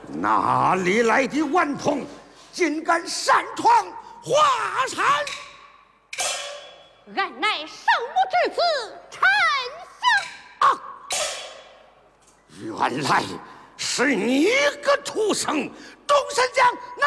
哪里来的顽童，竟敢擅闯华山？ 俺乃圣母之子陈香啊！原来是你个畜生！众神将